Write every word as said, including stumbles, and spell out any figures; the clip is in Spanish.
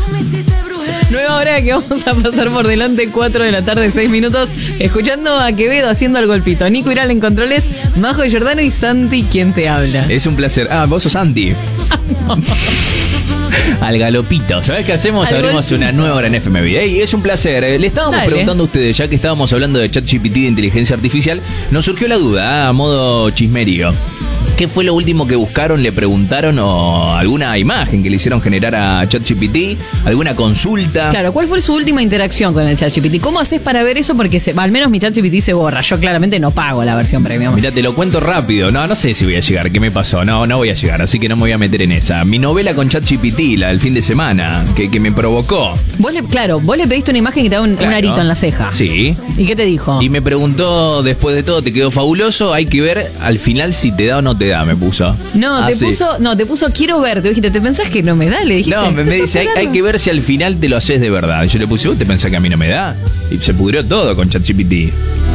Nueva hora que vamos a pasar por delante, cuatro de la tarde, seis minutos, escuchando a Quevedo haciendo el golpito. Nico Iral en controles, Majo Giordano y Santi, ¿quién te habla? Es un placer. Ah, vos sos Santi. Al galopito. ¿Sabés qué hacemos? Al Abrimos golpito. una nueva hora en F M V. Ey, es un placer. Eh, Le estábamos Dale. preguntando a ustedes, ya que estábamos hablando de ChatGPT, de inteligencia artificial, nos surgió la duda, ah, a modo chismerío. ¿Qué fue lo último que buscaron, le preguntaron o alguna imagen que le hicieron generar a ChatGPT? ¿Alguna consulta? Claro, ¿cuál fue su última interacción con el ChatGPT? ¿Cómo haces para ver eso? Porque se, al menos mi ChatGPT se borra. Yo claramente no pago la versión premium. Mirá, te lo cuento rápido. No, no sé si voy a llegar. ¿Qué me pasó? No, no voy a llegar, así que no me voy a meter en esa. Mi novela con ChatGPT, la del fin de semana, que, que me provocó. Vos le, claro, vos le pediste una imagen que te da un, Claro. un arito en la ceja. Sí. ¿Y qué te dijo? Y me preguntó, después de todo, te quedó fabuloso. Hay que ver al final si te da o no te da, me puso. No, Ah, te sí. puso, no, te puso quiero verte. Vos dijiste, ¿te pensás que no me da? Le dijiste. No, me, me "Eso dice, hay, es hay raro". que ver si al final te lo haces de verdad. Y yo le puse, ¿vos te pensás que a mí no me da? Y se pudrió todo con ChatGPT.